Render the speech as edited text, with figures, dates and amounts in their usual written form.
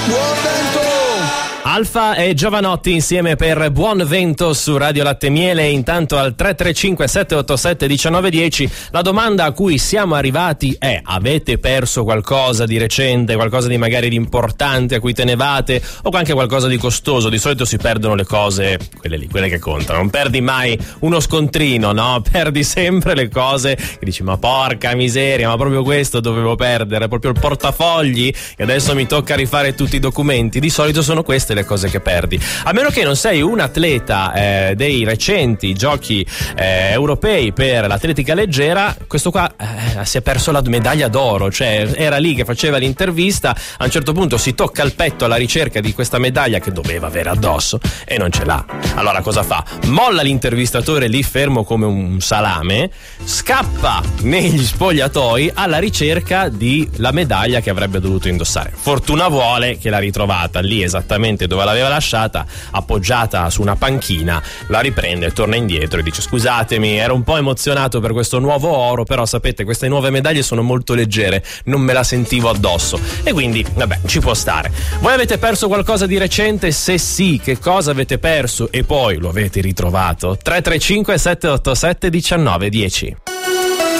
Buon vento! Alfa e Giovanotti insieme per Buon Vento su Radio Latte Miele. Intanto al 335 787 1910 la domanda a cui siamo arrivati è: avete perso qualcosa di recente, qualcosa di magari di importante a cui tenevate, o anche qualcosa di costoso? Di solito si perdono le cose, quelle lì, quelle che contano. Non perdi mai uno scontrino, no? Perdi sempre le cose che dici: ma porca miseria, ma proprio questo dovevo perdere, proprio il portafogli, e adesso mi tocca rifare tutti i documenti. Di solito sono queste le cose che perdi, a meno che non sei un atleta dei recenti giochi europei per l'atletica leggera. Questo qua si è perso la medaglia d'oro, cioè era lì che faceva l'intervista, a un certo punto si tocca il petto alla ricerca di questa medaglia che doveva avere addosso e non ce l'ha. Allora cosa fa? Molla l'intervistatore lì fermo come un salame, scappa negli spogliatoi alla ricerca di la medaglia che avrebbe dovuto indossare. Fortuna vuole che l'ha ritrovata lì esattamente dove l'aveva lasciata, appoggiata su una panchina. La riprende, torna indietro e dice: scusatemi, ero un po' emozionato per questo nuovo oro, però sapete, queste nuove medaglie sono molto leggere, non me la sentivo addosso. E quindi vabbè, ci può stare. Voi avete perso qualcosa di recente? Se sì, che cosa avete perso e poi lo avete ritrovato? 335 787 1910.